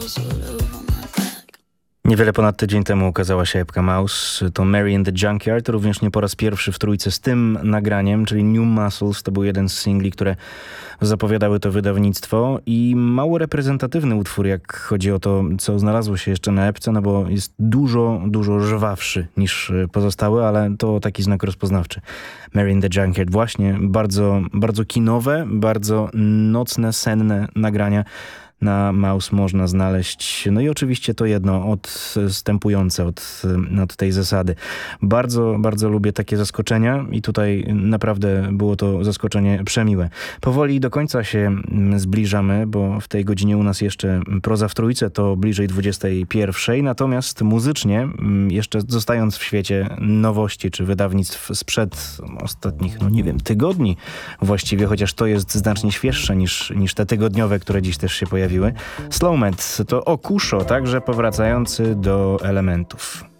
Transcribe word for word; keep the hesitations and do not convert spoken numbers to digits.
Niewiele ponad tydzień temu ukazała się epka Mouse. To Mary in the Junkyard, również nie po raz pierwszy w trójce z tym nagraniem, czyli New Muscles. To był jeden z singli, które zapowiadały to wydawnictwo i mało reprezentatywny utwór, jak chodzi o to, co znalazło się jeszcze na epce, no bo jest dużo, dużo żwawszy niż pozostałe, ale to taki znak rozpoznawczy. Mary in the Junkyard. Właśnie bardzo, bardzo kinowe, bardzo nocne, senne nagrania na Mouse można znaleźć. No i oczywiście to jedno odstępujące od, od tej zasady. Bardzo, bardzo lubię takie zaskoczenia i tutaj naprawdę było to zaskoczenie przemiłe. Powoli do końca się zbliżamy, bo w tej godzinie u nas jeszcze proza w trójce to bliżej dwudziestej pierwszej, natomiast muzycznie, jeszcze zostając w świecie nowości czy wydawnictw sprzed ostatnich, no nie wiem, tygodni właściwie, chociaż to jest znacznie świeższe niż, niż te tygodniowe, które dziś też się pojawiły. Slowmed to Okusho, także powracający do elementów.